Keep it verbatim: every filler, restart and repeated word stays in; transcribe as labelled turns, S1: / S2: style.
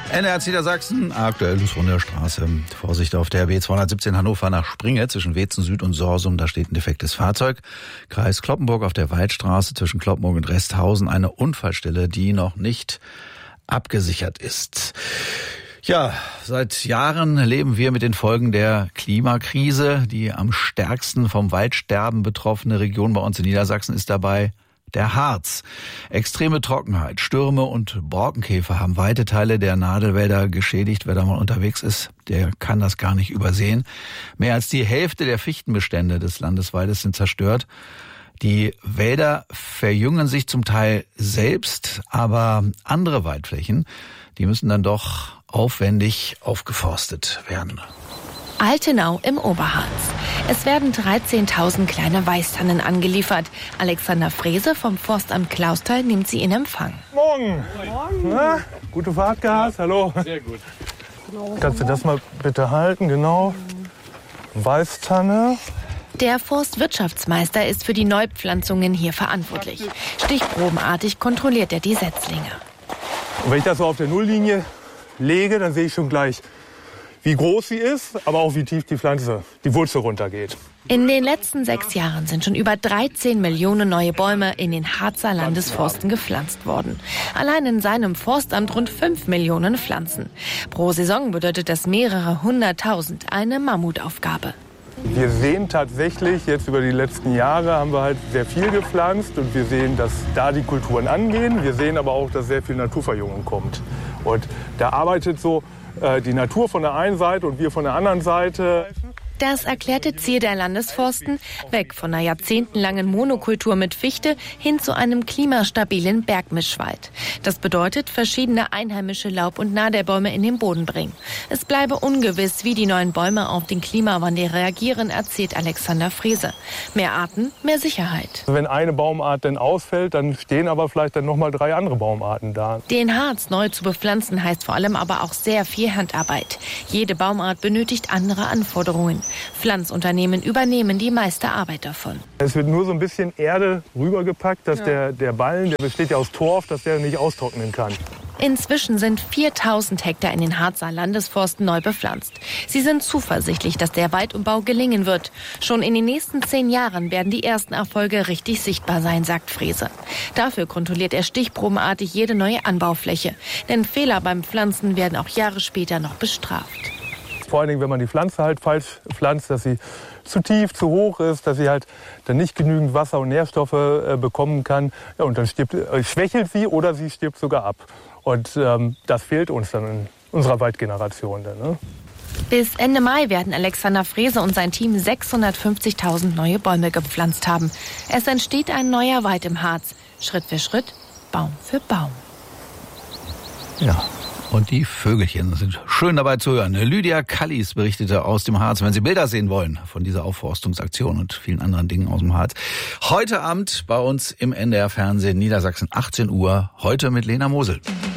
S1: N R Z Niedersachsen, aktuelles von der Straße. Vorsicht auf der B zweihundertsiebzehn Hannover nach Springe zwischen Wetzen Süd und Sorsum, da steht ein defektes Fahrzeug. Kreis Cloppenburg auf der Waldstraße zwischen Cloppenburg und Resthausen eine Unfallstelle, die noch nicht abgesichert ist. Ja, seit Jahren leben wir mit den Folgen der Klimakrise. Die am stärksten vom Waldsterben betroffene Region bei uns in Niedersachsen ist dabei der Harz. Extreme Trockenheit, Stürme und Borkenkäfer haben weite Teile der Nadelwälder geschädigt. Wer da mal unterwegs ist, der kann das gar nicht übersehen. Mehr als die Hälfte der Fichtenbestände des Landeswaldes sind zerstört. Die Wälder verjüngen sich zum Teil selbst, aber andere Waldflächen, die müssen dann doch aufwendig aufgeforstet werden.
S2: Altenau im Oberharz. Es werden dreizehntausend kleine Weißtannen angeliefert. Alexander Frese vom Forstamt Clausthal nimmt sie in Empfang.
S3: Morgen. Morgen. Na, gute Fahrt gehabt. Hallo.
S4: Sehr gut.
S3: Kannst du das mal bitte halten? Genau. Weißtanne.
S2: Der Forstwirtschaftsmeister ist für die Neupflanzungen hier verantwortlich. Stichprobenartig kontrolliert er die Setzlinge.
S3: Und wenn ich das so auf der Nulllinie lege, dann sehe ich schon gleich, wie groß sie ist, aber auch wie tief die Pflanze, die Wurzel runtergeht.
S2: In den letzten sechs Jahren sind schon über dreizehn Millionen neue Bäume in den Harzer Landesforsten gepflanzt worden. Allein in seinem Forstamt rund fünf Millionen Pflanzen. Pro Saison bedeutet das mehrere hunderttausend, eine Mammutaufgabe.
S3: Wir sehen tatsächlich, jetzt über die letzten Jahre haben wir halt sehr viel gepflanzt und wir sehen, dass da die Kulturen angehen. Wir sehen aber auch, dass sehr viel Naturverjüngung kommt. Und da arbeitet so äh, die Natur von der einen Seite und wir von der anderen Seite.
S2: Das erklärte Ziel der Landesforsten, weg von einer jahrzehntelangen Monokultur mit Fichte hin zu einem klimastabilen Bergmischwald. Das bedeutet, verschiedene einheimische Laub- und Nadelbäume in den Boden bringen. Es bleibe ungewiss, wie die neuen Bäume auf den Klimawandel reagieren, erzählt Alexander Frese. Mehr Arten, mehr Sicherheit.
S3: Wenn eine Baumart dann ausfällt, dann stehen aber vielleicht dann noch mal drei andere Baumarten da.
S2: Den Harz neu zu bepflanzen heißt vor allem aber auch sehr viel Handarbeit. Jede Baumart benötigt andere Anforderungen. Pflanzunternehmen übernehmen die meiste Arbeit davon.
S3: Es wird nur so ein bisschen Erde rübergepackt, dass ja. der, der Ballen, der besteht ja aus Torf, dass der nicht austrocknen kann.
S2: Inzwischen sind viertausend Hektar in den Harzer Landesforsten neu bepflanzt. Sie sind zuversichtlich, dass der Waldumbau gelingen wird. Schon in den nächsten zehn Jahren werden die ersten Erfolge richtig sichtbar sein, sagt Frese. Dafür kontrolliert er stichprobenartig jede neue Anbaufläche. Denn Fehler beim Pflanzen werden auch Jahre später noch bestraft.
S3: Vor allen Dingen, wenn man die Pflanze halt falsch pflanzt, dass sie zu tief, zu hoch ist, dass sie halt dann nicht genügend Wasser und Nährstoffe äh, bekommen kann. Ja, und dann stirbt, äh, schwächelt sie oder sie stirbt sogar ab. Und ähm, das fehlt uns dann in unserer Waldgeneration. Dann, ne?
S2: Bis Ende Mai werden Alexander Frese und sein Team sechshundertfünfzigtausend neue Bäume gepflanzt haben. Es entsteht ein neuer Wald im Harz. Schritt für Schritt, Baum für Baum.
S1: Ja. Und die Vögelchen sind schön dabei zu hören. Lydia Kallis berichtete aus dem Harz, wenn Sie Bilder sehen wollen von dieser Aufforstungsaktion und vielen anderen Dingen aus dem Harz. Heute Abend bei uns im N D R Fernsehen Niedersachsen achtzehn Uhr, heute mit Lena Mosel.